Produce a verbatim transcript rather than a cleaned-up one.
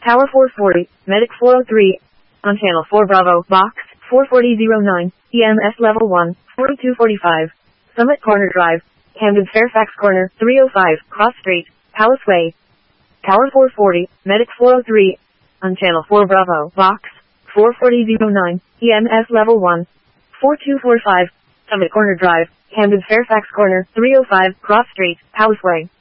Tower four forty, Medic four oh three, on Channel four Bravo, Box, four forty oh nine, E M S Level one, forty-two forty-five, Summit Corner Drive, Camden Fairfax Corner, three oh five, Cross Street, Palace Way. Tower four forty, Medic four oh three, on Channel four Bravo, Box, four forty oh nine, E M S Level one, forty-two forty-five, Summit Corner Drive, Camden Fairfax Corner, three oh five, Cross Street, Palace Way.